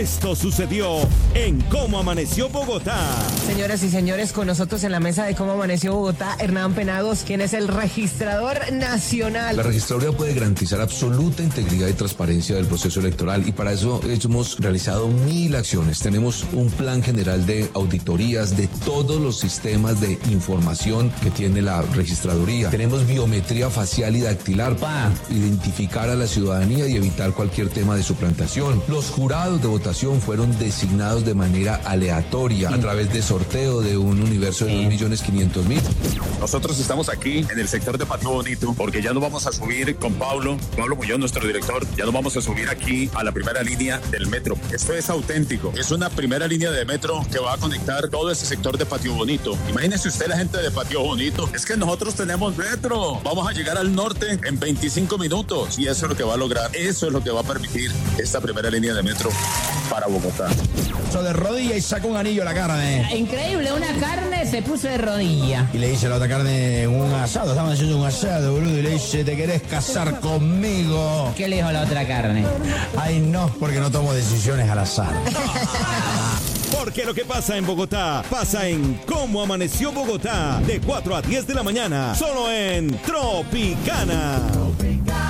Esto sucedió en Cómo Amaneció Bogotá. Señoras y señores, con nosotros en la mesa de Cómo Amaneció Bogotá, Hernán Penagos, quien es el registrador nacional. La registraduría puede garantizar absoluta integridad y transparencia del proceso electoral y para eso hemos realizado 1000 acciones. Tenemos un plan general de auditorías de todos los sistemas de información que tiene la registraduría. Tenemos biometría facial y dactilar para identificar a la ciudadanía y evitar cualquier tema de suplantación. Los jurados de votación fueron designados de manera aleatoria a través de sorteo de un universo de 2.500.000. Nosotros estamos aquí en el sector de Patio Bonito porque ya nos vamos a subir con Pablo Muñoz, nuestro director, ya nos vamos a subir aquí a la primera línea del metro. Esto es auténtico, es una primera línea de metro que va a conectar todo ese sector de Patio Bonito. Imagínese usted la gente de Patio Bonito, es que nosotros tenemos metro, vamos a llegar al norte en 25 minutos y eso es lo que va a lograr, eso es lo que va a permitir esta primera línea de metro para Bogotá. Eso de rodilla y saca un anillo a la carne. Increíble, una carne se puso de rodilla. Y le dice a la otra carne en un asado, estamos haciendo un asado, boludo, y le dice, ¿te querés casar conmigo? ¿Qué le dijo la otra carne? Ay, no, porque no tomo decisiones al azar. Porque lo que pasa en Bogotá, pasa en Cómo Amaneció Bogotá, de 4 a 10 de la mañana, solo en Tropicana.